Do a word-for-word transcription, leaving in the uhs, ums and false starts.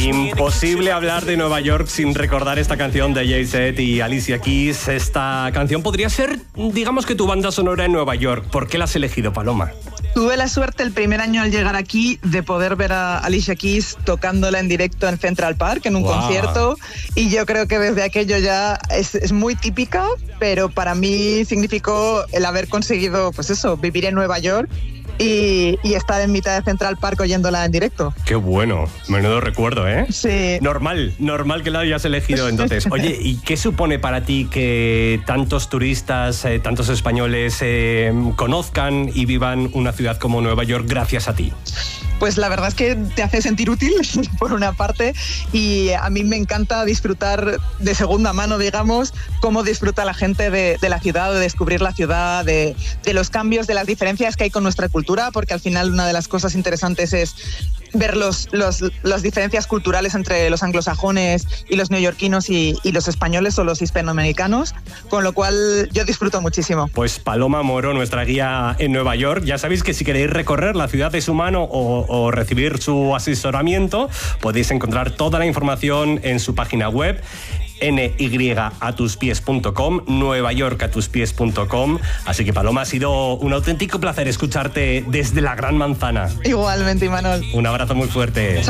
Imposible hablar de Nueva York sin recordar esta canción de Jay-Z y Alicia Keys. Esta canción podría ser, digamos que tu banda sonora en Nueva York. ¿Por qué la has elegido, Paloma? Tuve la suerte el primer año al llegar aquí de poder ver a Alicia Keys tocándola en directo en Central Park, en un wow. concierto, y yo creo que desde aquello ya es, es muy típica, pero para mí significó el haber conseguido, pues eso, vivir en Nueva York y, y estar en mitad de Central Park oyéndola en directo. Qué bueno, menudo recuerdo, ¿eh? Sí. Normal, normal que la hayas elegido entonces. Oye, ¿y qué supone para ti que tantos turistas, eh, tantos españoles eh, conozcan y vivan una ciudad como Nueva York gracias a ti? Pues la verdad es que te hace sentir útil, por una parte, y a mí me encanta disfrutar de segunda mano, digamos, cómo disfruta la gente de, de la ciudad, de descubrir la ciudad, de, de los cambios, de las diferencias que hay con nuestra cultura, porque al final una de las cosas interesantes es ver los, los, las diferencias culturales entre los anglosajones y los neoyorquinos y, y los españoles o los hispanoamericanos, con lo cual yo disfruto muchísimo. Pues Paloma Moro, nuestra guía en Nueva York. Ya sabéis que si queréis recorrer la ciudad de su mano o, o recibir su asesoramiento, podéis encontrar toda la información en su página web N Y a tus pies punto com, nueva york a tus pies punto com. Así que, Paloma, ha sido un auténtico placer escucharte desde la Gran Manzana. Igualmente, Imanol. Un abrazo muy fuerte.